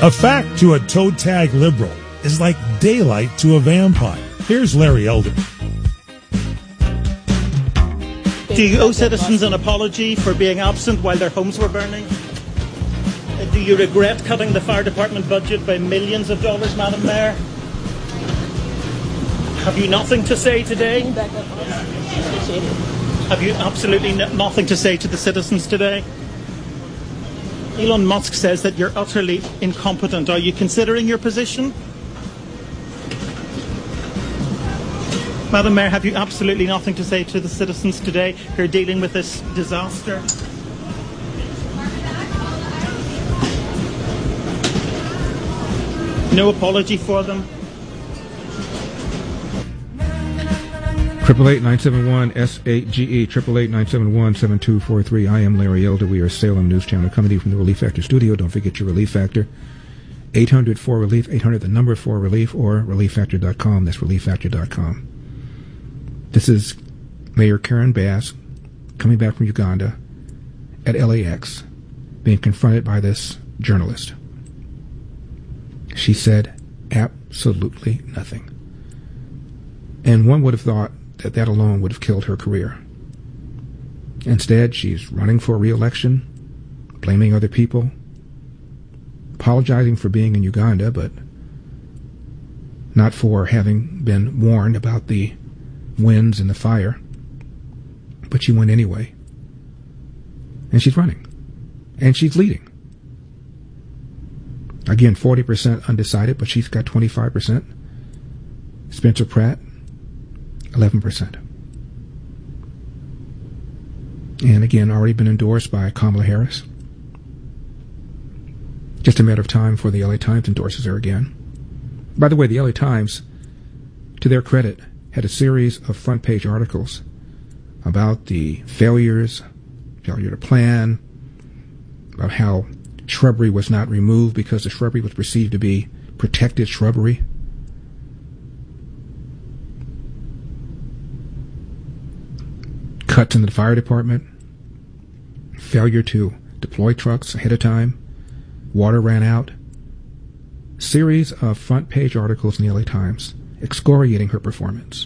A fact to a toe tag liberal is like daylight to a vampire. Here's Larry Elder. Do you owe citizens an apology for being absent while their homes were burning? Do you regret cutting the fire department budget by millions of dollars, Madam Mayor? Have you nothing to say today? Have you absolutely nothing to say to the citizens today? Elon Musk says that you're utterly incompetent. Are you considering your position? Madam Mayor, have you absolutely nothing to say to the citizens today who are dealing with this disaster? No apology for them? 888-971-SAGE, 888-971-7243. I am Larry Elder. We are Salem News Channel, coming to you from the Relief Factor studio. Don't forget your Relief Factor. 800-4RELIEF, 800 the number 4RELIEF, or ReliefFactor.com. That's ReliefFactor.com. This is Mayor Karen Bass coming back from Uganda at LAX, being confronted by this journalist. She said absolutely nothing. And one would have thought that alone would have killed her career. Instead, she's running for re-election, blaming other people, apologizing for being in Uganda, but not for having been warned about the winds and the fire. But she went anyway. And she's running. And she's leading. Again, 40% undecided, but she's got 25%. Spencer Pratt, 11%. And again, already been endorsed by Kamala Harris. Just a matter of time before the LA Times endorses her again. By the way, the LA Times, to their credit, had a series of front-page articles about the failure to plan, about how shrubbery was not removed because the shrubbery was perceived to be protected shrubbery. Cuts in the fire department, failure to deploy trucks ahead of time, water ran out. Series of front-page articles in the LA Times excoriating her performance.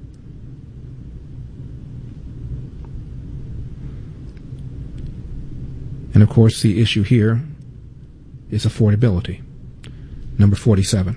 And of course, the issue here is affordability. Number 47.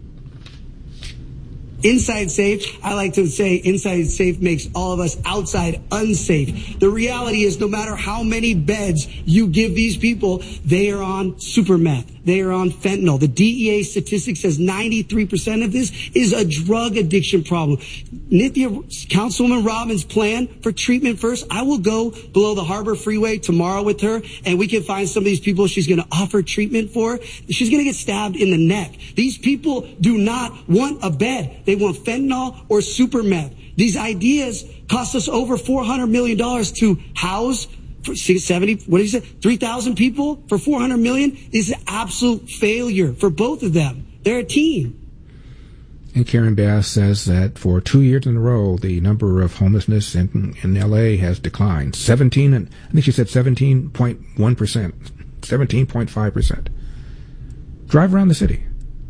Inside safe, I like to say inside safe makes all of us outside unsafe. The reality is no matter how many beds you give these people, they are on super meth. They are on fentanyl. The DEA statistic says 93% of this is a drug addiction problem. Nithya, Councilwoman Robbins' plan for treatment first, I will go below the Harbor Freeway tomorrow with her, and we can find some of these people she's going to offer treatment for. She's going to get stabbed in the neck. These people do not want a bed. They want fentanyl or super meth. These ideas cost us over $400 million to house for 3,000 people for $400 million is an absolute failure for both of them. They're a team. And Karen Bass says that for 2 years in a row, the number of homelessness in L.A. has declined. 17, and I think she said 17.1%, 17.5%. Drive around the city.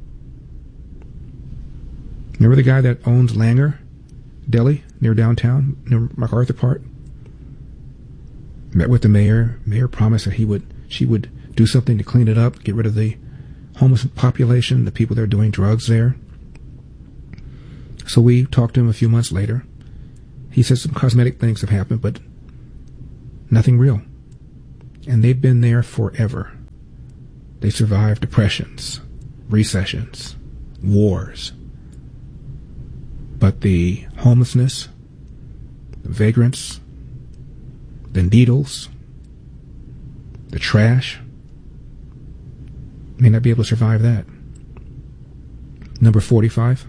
Remember the guy that owns Langer Deli near downtown, near MacArthur Park? Met with the mayor. Mayor promised that she would do something to clean it up, get rid of the homeless population, the people that are doing drugs there. So we talked to him a few months later. He said some cosmetic things have happened, but nothing real. And they've been there forever. They survived depressions, recessions, wars. But the homelessness, the vagrants, the needles, the trash, may not be able to survive that. Number 45.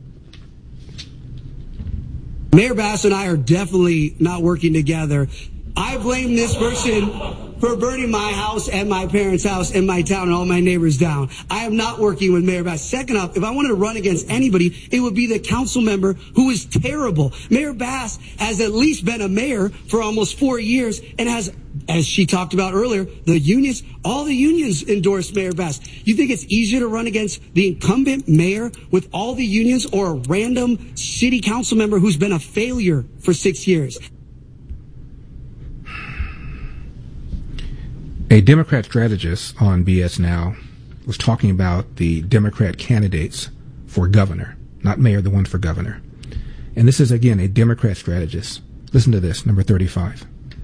Mayor Bass and I are definitely not working together I blame this person for burning my house and my parents' house and my town and all my neighbors down. I am not working with Mayor Bass. Second off, if I wanted to run against anybody, it would be the council member who is terrible. Mayor Bass has at least been a mayor for almost 4 years and has, as she talked about earlier, all the unions endorsed Mayor Bass. You think it's easier to run against the incumbent mayor with all the unions or a random city council member who's been a failure for 6 years? A Democrat strategist on BS Now was talking about the Democrat candidates for governor, not mayor, the one for governor. And this is, again, a Democrat strategist. Listen to this, number 35.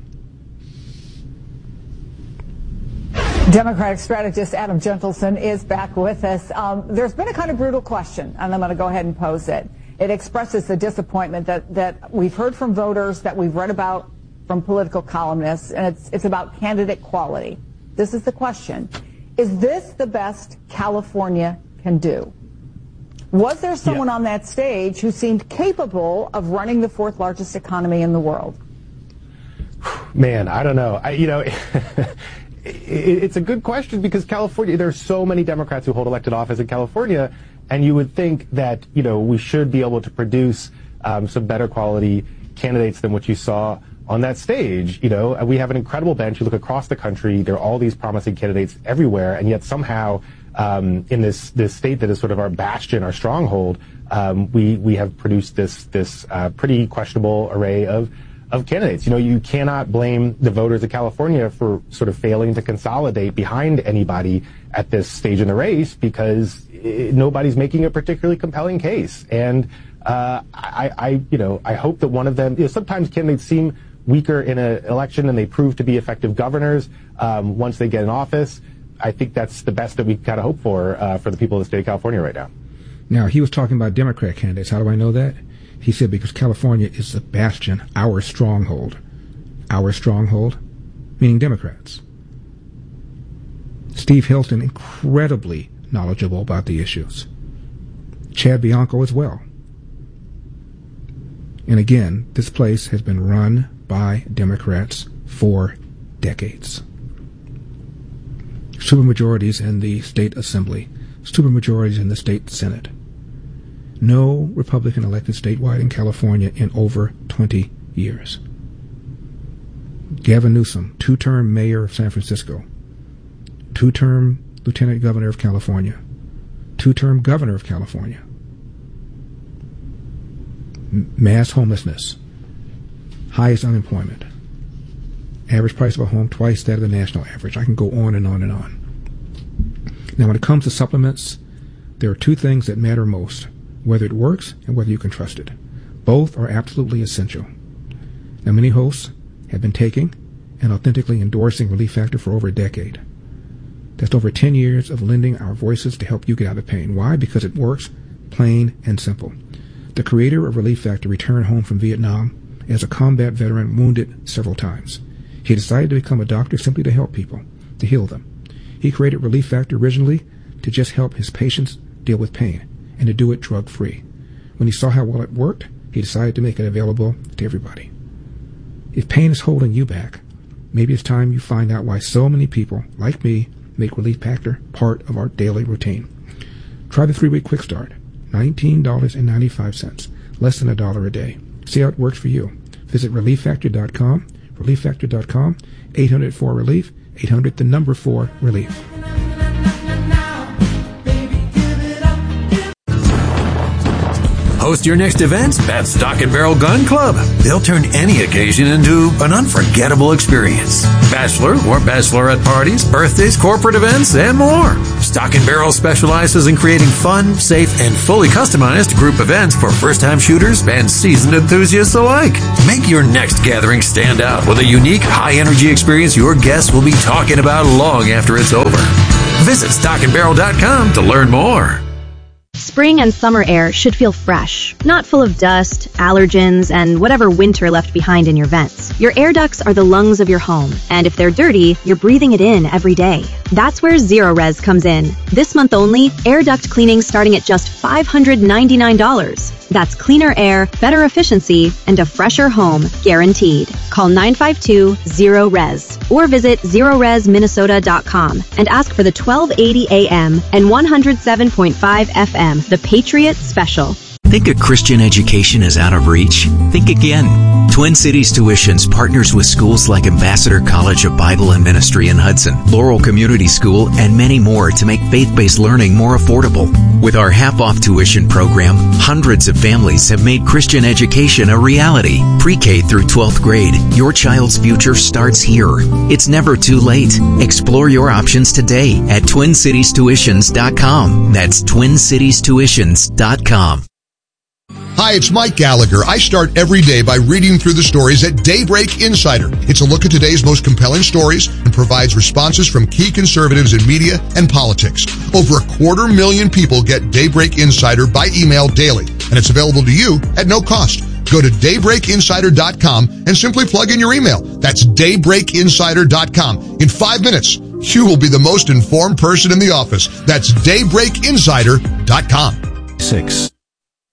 Democratic strategist Adam Gentleson is back with us. There's been a kind of brutal question, and I'm going to go ahead and pose it. It expresses the disappointment that we've heard from voters, that we've read about from political columnists, and it's about candidate quality. This is the question. Is this the best California can do? Was there someone on that stage who seemed capable of running the fourth largest economy in the world? Man, I don't know. It's a good question because California, there are so many Democrats who hold elected office in California, and you would think that, we should be able to produce some better quality candidates than what you saw on that stage. We have an incredible bench. You look across the country, there are all these promising candidates everywhere, and yet somehow in this state that is sort of our bastion, our stronghold, we have produced this pretty questionable array of candidates. You cannot blame the voters of California for sort of failing to consolidate behind anybody at this stage in the race because nobody's making a particularly compelling case. And I hope that one of them, sometimes candidates seem weaker in an election and they prove to be effective governors once they get in office. I think that's the best that we kind of hope for the people of the state of California right now. Now, he was talking about Democrat candidates. How do I know that? He said because California is the bastion, our stronghold. Our stronghold, meaning Democrats. Steve Hilton, incredibly knowledgeable about the issues. Chad Bianco as well. And again, this place has been run by Democrats for decades. Supermajorities in the state assembly, supermajorities in the state senate. No Republican elected statewide in California in over 20 years. Gavin Newsom, 2-term mayor of San Francisco, 2-term lieutenant governor of California, 2-term governor of California. Mass homelessness, highest unemployment, average price of a home twice that of the national average. I can go on and on and on. Now, when it comes to supplements, there are two things that matter most: whether it works and whether you can trust it. Both are absolutely essential. Now, many hosts have been taking and authentically endorsing Relief Factor for over a decade. That's over 10 years of lending our voices to help you get out of pain. Why? Because it works, plain and simple. The creator of Relief Factor returned home from Vietnam as a combat veteran wounded several times. He decided to become a doctor simply to help people, to heal them. He created Relief Factor originally to just help his patients deal with pain and to do it drug-free. When he saw how well it worked, he decided to make it available to everybody. If pain is holding you back, maybe it's time you find out why so many people, like me, make Relief Factor part of our daily routine. Try the 3-week quick start. $19.95, less than $1 a day. See how it works for you. Visit ReliefFactor.com, ReliefFactor.com, 800-4-RELIEF, 800-4-RELIEF. Host your next event at Stock and Barrel Gun Club. They'll turn any occasion into an unforgettable experience. Bachelor or bachelorette parties, birthdays, corporate events, and more. Stock and Barrel specializes in creating fun, safe, and fully customized group events for first-time shooters and seasoned enthusiasts alike. Make your next gathering stand out with a unique, high-energy experience your guests will be talking about long after it's over. Visit stockandbarrel.com to learn more. Spring and summer air should feel fresh, not full of dust, allergens, and whatever winter left behind in your vents. Your air ducts are the lungs of your home, and if they're dirty, you're breathing it in every day. That's where Zerorez comes in. This month only, air duct cleaning starting at just $599. That's cleaner air, better efficiency, and a fresher home, guaranteed. Call 952-0RES or visit zeroresminnesota.com and ask for the 1280 AM and 107.5 FM, The Patriot Special. Think a Christian education is out of reach? Think again. Twin Cities Tuitions partners with schools like Ambassador College of Bible and Ministry in Hudson, Laurel Community School, and many more to make faith-based learning more affordable. With our half-off tuition program, hundreds of families have made Christian education a reality. Pre-K through 12th grade, your child's future starts here. It's never too late. Explore your options today at TwinCitiesTuitions.com. That's TwinCitiesTuitions.com. Hi, it's Mike Gallagher. I start every day by reading through the stories at Daybreak Insider. It's a look at today's most compelling stories and provides responses from key conservatives in media and politics. Over 250,000 people get Daybreak Insider by email daily, and it's available to you at no cost. Go to daybreakinsider.com and simply plug in your email. That's daybreakinsider.com. In 5 minutes, you will be the most informed person in the office. That's daybreakinsider.com. 6.